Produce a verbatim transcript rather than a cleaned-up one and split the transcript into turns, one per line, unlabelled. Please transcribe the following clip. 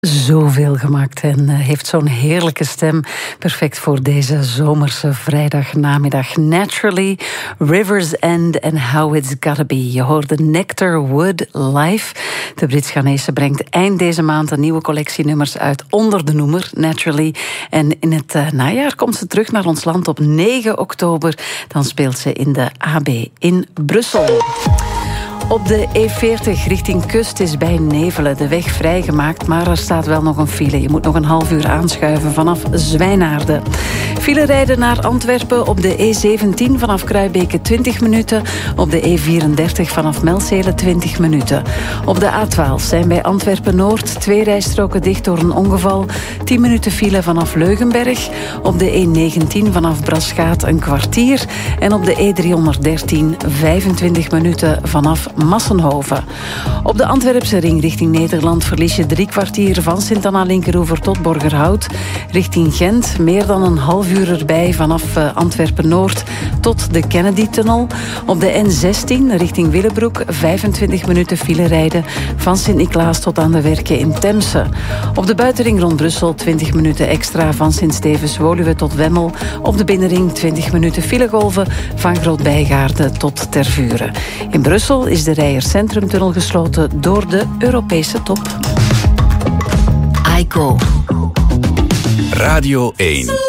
Zoveel gemaakt en heeft zo'n heerlijke stem. Perfect voor deze zomerse vrijdagnamiddag. Naturally, Rivers End and How It's Gotta Be. Je hoorde Nectar Wood live. De Brits-Ghanese brengt eind deze maand een nieuwe collectie nummers uit onder de noemer Naturally. En in het uh, najaar komt ze terug naar ons land op negen oktober. Dan speelt ze in de A B in Brussel. Op de E veertig richting Kust is bij Nevelen de weg vrijgemaakt, maar er staat wel nog een file. Je moet nog een half uur aanschuiven vanaf Zwijnaarden. File rijden naar Antwerpen op de E zeventien vanaf Kruibeke twintig minuten. Op de E vierendertig vanaf Melzele twintig minuten. Op de A twaalf zijn bij Antwerpen-Noord twee rijstroken dicht door een ongeval. tien minuten file vanaf Leugenberg. Op de E negentien vanaf Braschaat een kwartier. En op de E driehonderddertien vijfentwintig minuten vanaf Massenhoven. Op de Antwerpse ring richting Nederland verlies je drie kwartier van Sint-Anna-Linkeroever tot Borgerhout. Richting Gent meer dan een half uur erbij vanaf uh, Antwerpen-Noord tot de Kennedy-tunnel. Op de N zestien richting Willebroek vijfentwintig minuten file rijden van Sint-Niklaas tot aan de Werken in Temse. Op de buitenring rond Brussel twintig minuten extra van Sint-Stevens-Woluwe tot Wemmel. Op de binnenring twintig minuten filegolven van Groot-Bijgaarde tot Tervuren. In Brussel is de Reijer Centrumtunnel gesloten door de Europese top.
I G O. Radio één.